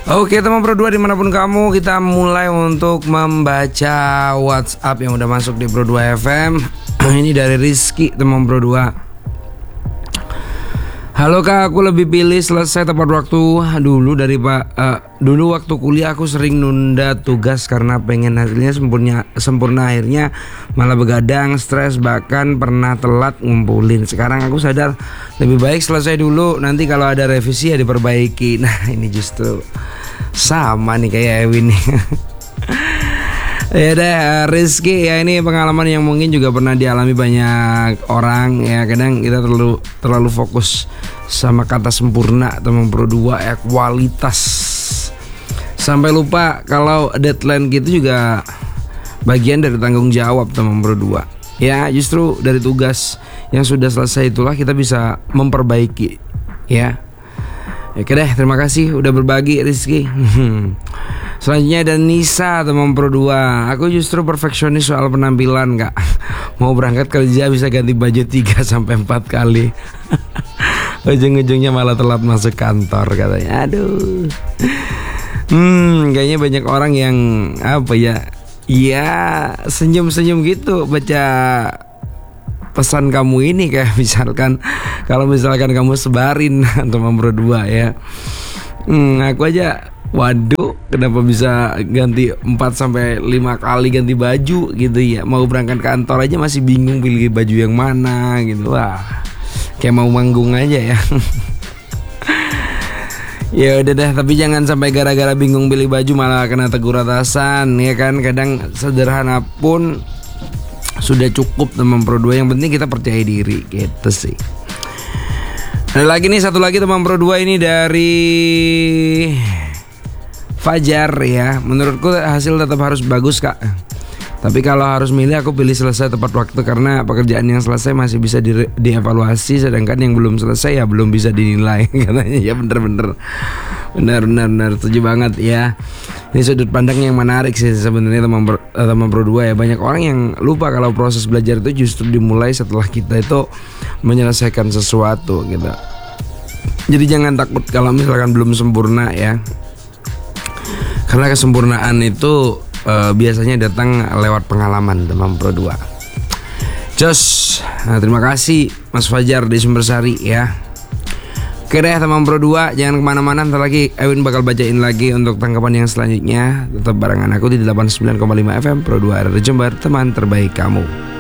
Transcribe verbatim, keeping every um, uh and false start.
Oke teman Pro dua dimanapun kamu, kita mulai untuk membaca WhatsApp yang udah masuk di Pro dua F M. Ini dari Rizky teman Pro dua. Halo kak, aku lebih pilih selesai tepat waktu dulu dari pak. Uh, dulu waktu kuliah aku sering nunda tugas karena pengen hasilnya sempurna. Sempurna akhirnya malah begadang, stres, bahkan pernah telat ngumpulin. Sekarang aku sadar lebih baik selesai dulu. Nanti kalau ada revisi ya diperbaiki. Nah ini justru sama nih kayak Ewin nih. Ya deh Rizky, ya ini pengalaman yang mungkin juga pernah dialami banyak orang ya. Kadang kita terlalu terlalu fokus sama kata sempurna teman Pro dua ya, kualitas, sampai lupa kalau deadline gitu juga bagian dari tanggung jawab teman Pro dua. Ya justru dari tugas yang sudah selesai itulah kita bisa memperbaiki ya. Oke deh, terima kasih udah berbagi Rizky. Selanjutnya ada Nisa teman Pro dua. Aku justru perfeksionis soal penampilan kak. Mau berangkat kerja bisa ganti baju tiga sampai empat kali. Ujung-ujungnya malah telat masuk kantor katanya. Aduh. Hmm, kayaknya banyak orang yang apa ya? Ya senyum-senyum gitu baca pesan kamu ini, kayak misalkan kalau misalkan kamu sebarin teman Pro dua ya. Hmm, aku aja waduh, kenapa bisa ganti empat sampai lima kali ganti baju gitu ya. Mau berangkat kantor aja masih bingung pilih baju yang mana gitu. Wah, kayak mau manggung aja ya. Ya udah deh, tapi jangan sampai gara-gara bingung pilih baju malah kena tegur atasan ya kan. Kadang sederhana pun sudah cukup teman Pro dua. Yang penting kita percaya diri gitu sih. Ada lagi nih, satu lagi teman Pro dua ini dari Fajar ya. Menurutku hasil tetap harus bagus kak, tapi kalau harus milih aku pilih selesai tepat waktu. Karena pekerjaan yang selesai masih bisa di, dievaluasi, sedangkan yang belum selesai ya belum bisa dinilai katanya. Ya bener-bener Bener-bener setuju banget ya. Ini sudut pandang yang menarik sih sebenarnya teman teman Pro dua ya. Banyak orang yang lupa kalau proses belajar itu justru dimulai setelah kita itu menyelesaikan sesuatu gitu. Jadi jangan takut kalau misalkan belum sempurna ya. Karena kesempurnaan itu uh, biasanya datang lewat pengalaman teman Pro dua. Jos, nah, terima kasih Mas Fajar di Sumbersari ya. Oke deh teman Pro dua, jangan kemana-mana, ntar lagi Ewin bakal bacain lagi untuk tanggapan yang selanjutnya. Tetap barengan aku di delapan puluh sembilan koma lima F M Pro dua R R Jember, teman terbaik kamu.